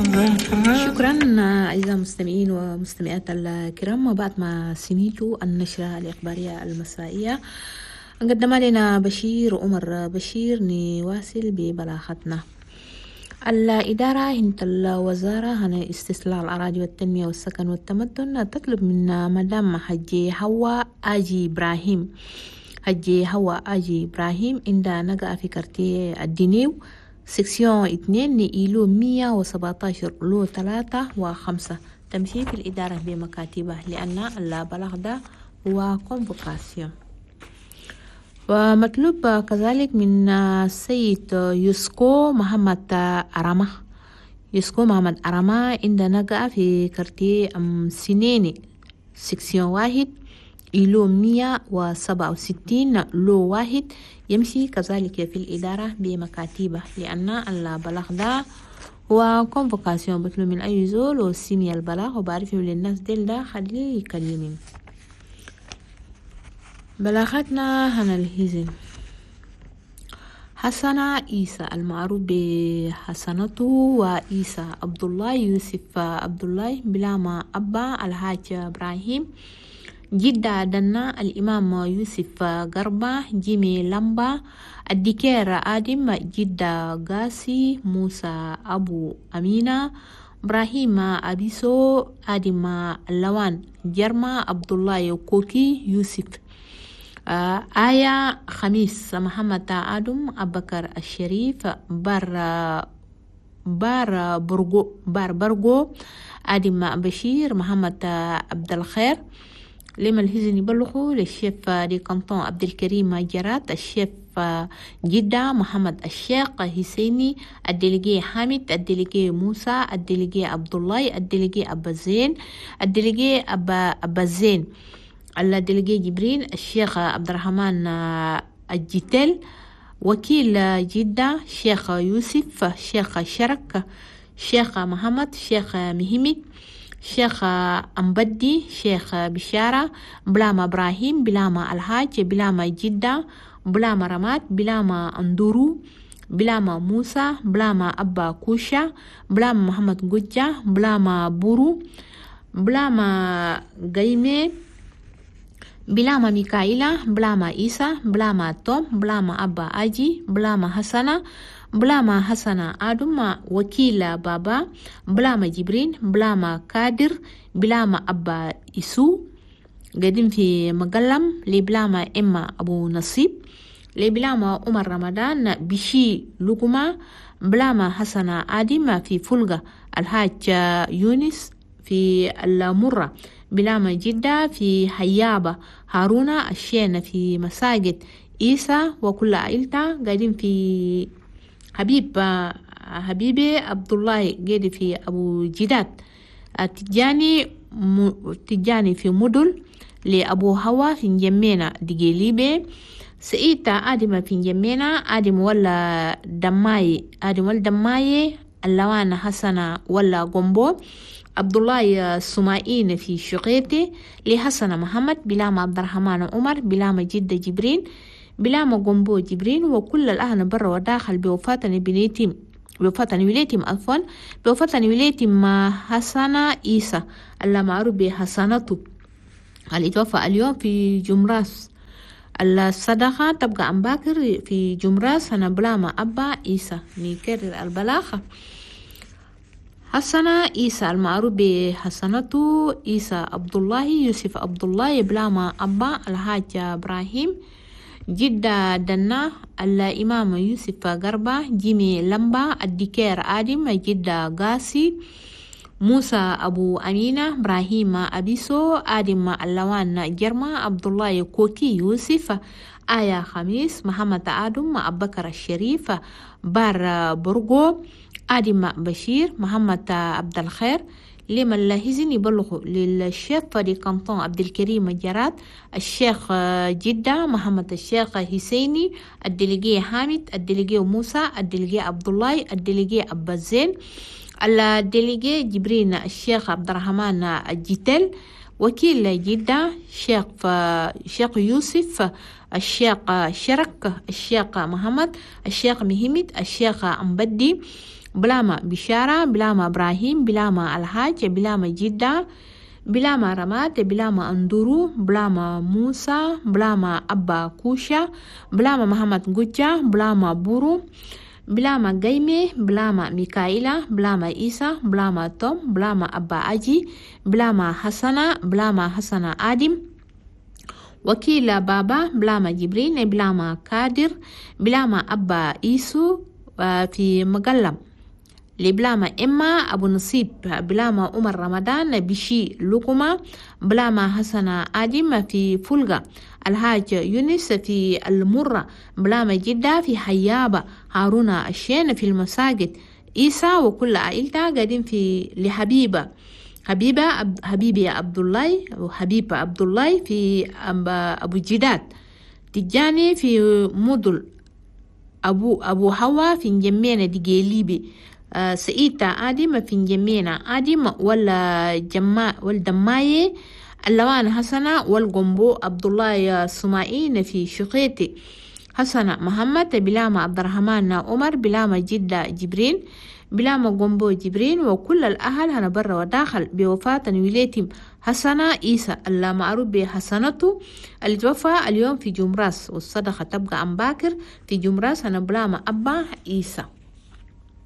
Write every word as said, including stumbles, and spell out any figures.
شكرا أعزائي المستمعين ومستمعات الكرام. بعد ما سمعتوا النشرة الإخبارية المسائية قدم لنا بشير عمر بشير، نواصل ببلاغتنا. الإدارة هند الوزارة عن استسلال الأراضي والتنمية والسكن والتمدن تطلب من مدام حجي هوا آجي إبراهيم حجي هوا آجي إبراهيم عند نقع في كارتيه الدنيو سكسيون اثنين نيلو مية وسبعتاشر لو ثلاثة وخمسة تمشي في الإدارة بمكاتبه، لأن البلاغ ده هو كونفوكاسيون. ومطلوب كذلك من السيد يوسكو محمد أرامة يوسكو محمد أرامة عند نقع في كارتيه سنيني سكسيون واحد إلو مية وسبعة وستين لو واحد يمشي كذلك في الإدارة بمكاتبه، لأن البلاغ ده هو كونفوكاسيون. بطلب من أي زول وسيمي البلاغ وبعرفه للناس ديل ده خليه يكلمين. بلاغتنا عن الهزن. حسن عيسى المعروف بحسنته وعيسى عبد الله يوسف عبد الله بلama أبا الحاج إبراهيم جدة دنا الإمام يوسف غربة جيمي لمبا الدكير آدم جدة غاسي موسى أبو أمينة إبراهيم أبيسو آدم اللوان جرما عبد الله كوكي يوسف آه آية خميس محمد آدم أبكر الشريف بار بار برغو بار برغو آدم بشير محمد عبد الخير. لما الهزن يبلغوا للشيف دي كانطون عبد الكريم جرات، الشيف جدة محمد الشيخ حسيني، الدليجي حامد، الدليجي موسى، الدليجي عبد الله، الدليجي أبا زين، الدليجي أبا أبا زين، الدليجي جبرين، الشيخ عبد الرحمن الجتل، وكيل جدة شيخ يوسف، شيخ شرك، شيخ محمد، شيخ مهمد، شيخ أمبدي، شيخ بشارة، بلاما إبراهيم، بلاما الحاج، بلاما جدة، بلاما رمات، بلاما أندورو، بلاما موسى، بلاما أبا كوشا، بلاما محمد جوجة، بلاما بورو، بلاما قيمة، بلاما ميكائيلا، بلاما إيسا، بلاما توم، بلاما أبا أجي، بلاما حسنة، بلاما حسنة آدم وكيل بابا، بلاما جبرين، بلاما كادر، بلاما أبا إسو قدم في مقلم، لبلاما إما أبو نصيب، لبلاما عمر رمضان بشي لقمة، بلاما حسنة آدم في فلقة، الحاج يونس في المرة، بلاما جدة في حيابة، هارون الشين في مساجد إيسا وكل عائلته قاعدين في حبيب حبيبي عبد الله قاعد في أبو جداد، تجاني م... تجاني في مدل، لأبو هوا في جمينا دقيليبي، سئيتا آدم في جمينا آدم ولا دماي آدم ولا دماي، اللوان حسنة ولا قنبو، عبد الله السمائين في شقيتي، لحسن محمد، بلاما عبد الرحمن عمر، بلاما جدة جبرين، بلاما قنبو جبرين، وكل الأهل برا وداخل بوفاة بنيتم بوفاة وليتم عفوا بوفاة وليتم حسنة عيسى اللي معروف بحسنته، اللي توفى اليوم في جمراس. الصدقة تبقى عن باكر في جمراس. أنا بلاما أبا عيسى نكرر البلاغة. حسنة عيسى المعروف بحسنته عيسى عبد الله يوسف عبد الله، بلاما أبا الحاج إبراهيم جدة دنا الإمام يوسف غربة جيمي لمبا، الدكير آدم جدة غاسي، موسى أبو أمينة، إبراهيم أبيسو آدم اللوان جرما، عبد الله كوكي يوسف، آية خميس محمد آدم أبكر الشريف بار برغو، آدم بشير محمد عبد الخير. لما الهزن يبلغوا للشيخ دي كانطون عبد الكريم جرات، الشيخ جدة محمد الشيخ حسيني، الدليجي حامد، الدليجي موسى، الدليجي عبد الله، الدليجي أبا زين، الدليجي جبرين الشيخ عبد الرحمن الجتل، وكيل جدة شيخ شيخ يوسف، الشيخ شرك، الشيخ محمد، الشيخ مهمد، الشيخ أمبدي، بلاما بشارة، بلاما إبراهيم، بلاما الحاج، بلاما جدة، بلاما رمات، بلاما أندورو، بلاما موسى، بلاما أبا كوشا، بلاما محمد جوجا، بلاما بورو، بلاما قيمي، بلاما ميكائيلا، بلاما إيسا، بلاما توم، بلاما أبا أجي، بلاما حسنا، بلاما حسنا آدم، وكيل بابا، بلاما جبرين، بلاما كادر، بلاما أبا إيسو في مقلم، لبلاما إما أبو نصيب، بلاما عمر رمضان بشي لقمة، بلاما حسن آدم في فلقة، الحاج يونس في المرة، بلاما جدة في حيابة، هارون الشين في المساجد، إيسا وكل عائلتها قاعدين في لحبيبة، حبيبة حبيبي عبد الله وحبيب عبد الله في أبو جداد، تجاني في مدل، أبو أبو حوا في جمينة دقيليبي، آه سئيتا آدم في جمينة آدم ولا جما والدماية، اللوان حسنة والقنبو عبد الله سمائين في شقيتي، حسنة محمد، بلاما عبد الرحمن عمر، بلاما جدة جبرين، بلاما قنبو جبرين، وكل الأهل هنا برا وداخل بوفاة وليتم حسنة إيسا اللي معروف بحسنته اللي توفى اليوم في جمراس، والصدقة تبقى عن باكر في جمراس هنا بلاما أبا إيسا.